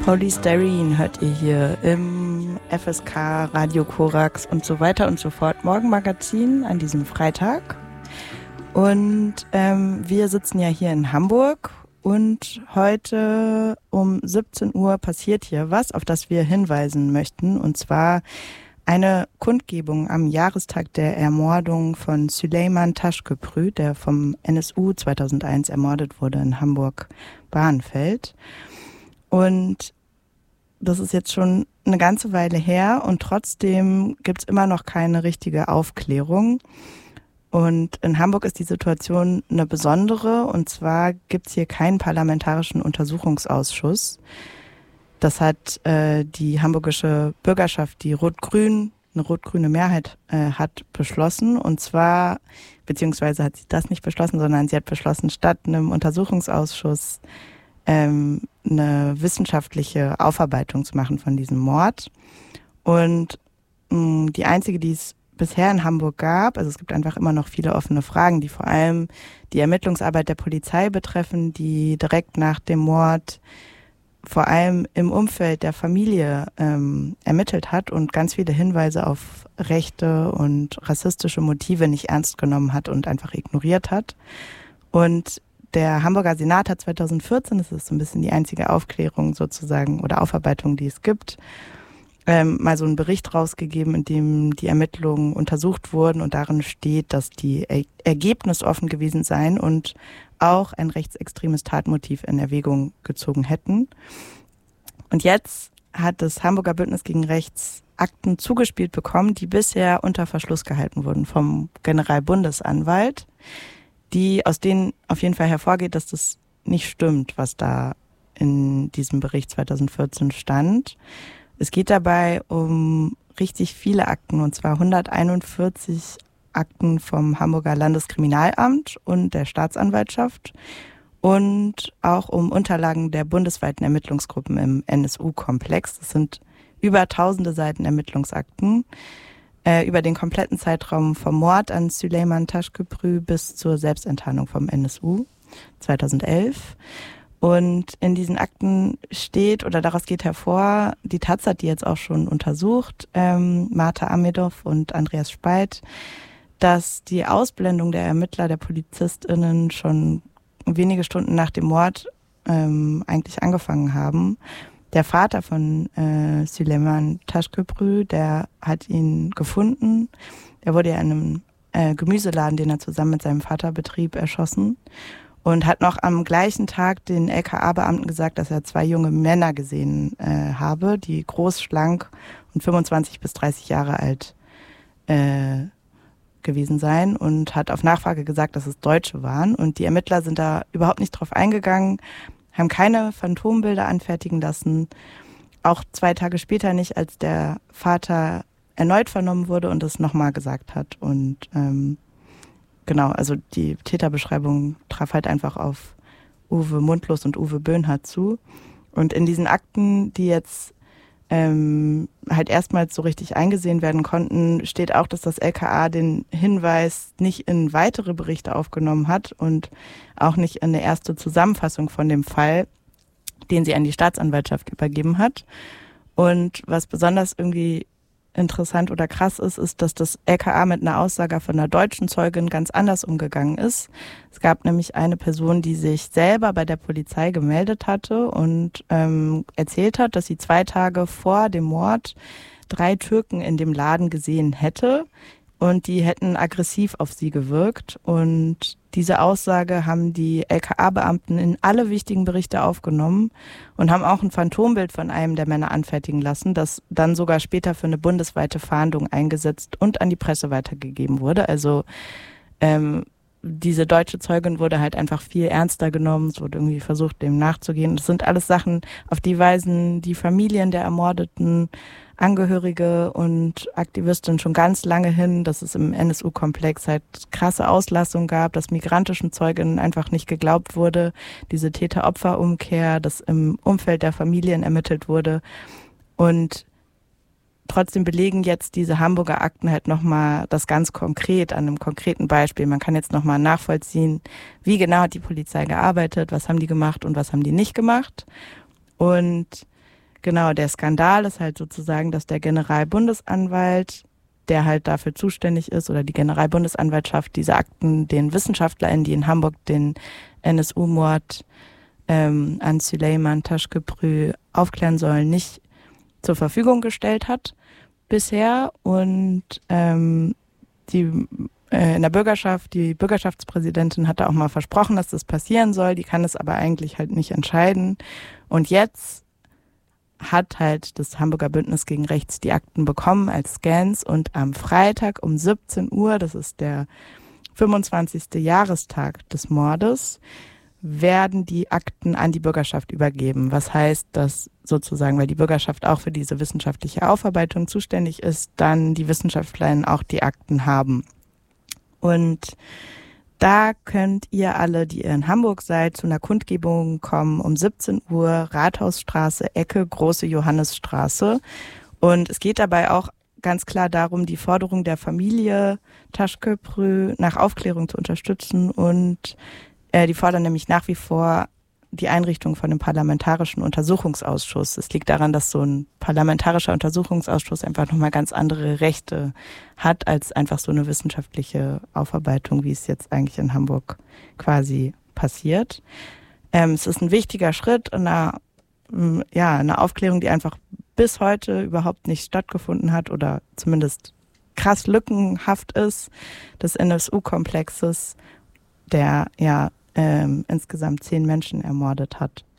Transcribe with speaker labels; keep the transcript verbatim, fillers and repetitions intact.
Speaker 1: Polystyrene hört ihr hier im F S K, Radio Korax und so weiter und so fort Morgenmagazin an diesem Freitag. Und ähm, wir sitzen ja hier in Hamburg und heute um siebzehn Uhr passiert hier was, auf das wir hinweisen möchten. Und zwar eine Kundgebung am Jahrestag der Ermordung von Süleyman Taşköprü, der vom N S U zweitausendeins ermordet wurde in Hamburg-Bahrenfeld. Und das ist jetzt schon eine ganze Weile her und trotzdem gibt es immer noch keine richtige Aufklärung. Und in Hamburg ist die Situation eine besondere, und zwar gibt es hier keinen parlamentarischen Untersuchungsausschuss. Das hat äh, die hamburgische Bürgerschaft, die rot-grün, eine rot-grüne Mehrheit äh, hat beschlossen. Und zwar, beziehungsweise hat sie das nicht beschlossen, sondern sie hat beschlossen, statt einem Untersuchungsausschuss ähm, eine wissenschaftliche Aufarbeitung zu machen von diesem Mord. Und mh, die einzige, die es bisher in Hamburg gab, also es gibt einfach immer noch viele offene Fragen, die vor allem die Ermittlungsarbeit der Polizei betreffen, die direkt nach dem Mord vor allem im Umfeld der Familie ähm, ermittelt hat und ganz viele Hinweise auf rechte und rassistische Motive nicht ernst genommen hat und einfach ignoriert hat. Und der Hamburger Senat hat zweitausendvierzehn, das ist so ein bisschen die einzige Aufklärung sozusagen oder Aufarbeitung, die es gibt, ähm, mal so einen Bericht rausgegeben, in dem die Ermittlungen untersucht wurden und darin steht, dass die er- ergebnisoffen gewesen seien und auch ein rechtsextremes Tatmotiv in Erwägung gezogen hätten. Und jetzt hat das Hamburger Bündnis gegen Rechts Akten zugespielt bekommen, die bisher unter Verschluss gehalten wurden vom Generalbundesanwalt, die aus denen auf jeden Fall hervorgeht, dass das nicht stimmt, was da in diesem Bericht zweitausendvierzehn stand. Es geht dabei um richtig viele Akten, und zwar hunderteinundvierzig Akten vom Hamburger Landeskriminalamt und der Staatsanwaltschaft und auch um Unterlagen der bundesweiten Ermittlungsgruppen im N S U-Komplex. Das sind über tausende Seiten Ermittlungsakten äh, über den kompletten Zeitraum vom Mord an Süleyman Taşköprü bis zur Selbstenttarnung vom N S U zweitausendelf. Und in diesen Akten steht, oder daraus geht hervor, die Taz hat die jetzt auch schon untersucht, ähm, Marta Amedov und Andreas Speit, dass die Ausblendung der Ermittler, der PolizistInnen schon wenige Stunden nach dem Mord ähm, eigentlich angefangen haben. Der Vater von äh, Süleyman Taşköprü, der hat ihn gefunden. Er wurde ja in einem äh, Gemüseladen, den er zusammen mit seinem Vater betrieb, erschossen. Und hat noch am gleichen Tag den L K A-Beamten gesagt, dass er zwei junge Männer gesehen äh, habe, die groß, schlank und fünfundzwanzig bis dreißig Jahre alt äh, gewesen seien, und hat auf Nachfrage gesagt, dass es Deutsche waren. Und die Ermittler sind da überhaupt nicht drauf eingegangen, haben keine Phantombilder anfertigen lassen, auch zwei Tage später nicht, als der Vater erneut vernommen wurde und es nochmal gesagt hat. Und ähm, genau, also die Täterbeschreibung traf halt einfach auf Uwe Mundlos und Uwe Böhnhardt zu. Und in diesen Akten, die jetzt ähm, halt erstmals so richtig eingesehen werden konnten, steht auch, dass das L K A den Hinweis nicht in weitere Berichte aufgenommen hat und auch nicht in eine erste Zusammenfassung von dem Fall, den sie an die Staatsanwaltschaft übergeben hat. Und was besonders irgendwie interessant oder krass ist, ist, dass das L K A mit einer Aussage von einer deutschen Zeugin ganz anders umgegangen ist. Es gab nämlich eine Person, die sich selber bei der Polizei gemeldet hatte und ähm, erzählt hat, dass sie zwei Tage vor dem Mord drei Türken in dem Laden gesehen hätte und die hätten aggressiv auf sie gewirkt. Und diese Aussage haben die L K A-Beamten in alle wichtigen Berichte aufgenommen und haben auch ein Phantombild von einem der Männer anfertigen lassen, das dann sogar später für eine bundesweite Fahndung eingesetzt und an die Presse weitergegeben wurde. Also ähm, diese deutsche Zeugin wurde halt einfach viel ernster genommen, es wurde irgendwie versucht, dem nachzugehen. Das sind alles Sachen, auf die weisen die Familien der Ermordeten, Angehörige und Aktivistinnen schon ganz lange hin, dass es im N S U-Komplex halt krasse Auslassungen gab, dass migrantischen Zeuginnen einfach nicht geglaubt wurde, diese Täter-Opfer-Umkehr, dass im Umfeld der Familien ermittelt wurde. Und trotzdem belegen jetzt diese Hamburger Akten halt nochmal das ganz konkret an einem konkreten Beispiel. Man kann jetzt nochmal nachvollziehen, wie genau hat die Polizei gearbeitet, was haben die gemacht und was haben die nicht gemacht. Und Genau, der Skandal ist halt sozusagen, dass der Generalbundesanwalt, der halt dafür zuständig ist, oder die Generalbundesanwaltschaft, diese Akten den WissenschaftlerInnen, die in Hamburg den N S U-Mord ähm, an Süleyman Taşköprü aufklären sollen, nicht zur Verfügung gestellt hat bisher. Und ähm, die äh, in der Bürgerschaft, die Bürgerschaftspräsidentin hatte auch mal versprochen, dass das passieren soll. Die kann es aber eigentlich halt nicht entscheiden. Und jetzt hat halt das Hamburger Bündnis gegen Rechts die Akten bekommen als Scans, und am Freitag um siebzehn Uhr, das ist der fünfundzwanzigste Jahrestag des Mordes, werden die Akten an die Bürgerschaft übergeben. Was heißt, dass sozusagen, weil die Bürgerschaft auch für diese wissenschaftliche Aufarbeitung zuständig ist, dann die WissenschaftlerInnen auch die Akten haben. Und da könnt ihr alle, die ihr in Hamburg seid, zu einer Kundgebung kommen um siebzehn Uhr, Rathausstraße, Ecke, Große Johannesstraße. Und es geht dabei auch ganz klar darum, die Forderung der Familie Taşköprü nach Aufklärung zu unterstützen. Und äh, die fordern nämlich nach wie vor die Einrichtung von einem parlamentarischen Untersuchungsausschuss. Es liegt daran, dass so ein parlamentarischer Untersuchungsausschuss einfach nochmal ganz andere Rechte hat als einfach so eine wissenschaftliche Aufarbeitung, wie es jetzt eigentlich in Hamburg quasi passiert. Ähm, es ist ein wichtiger Schritt in einer, ja, eine Aufklärung, die einfach bis heute überhaupt nicht stattgefunden hat oder zumindest krass lückenhaft ist, des N S U-Komplexes, der ja ähm, insgesamt zehn Menschen ermordet hat.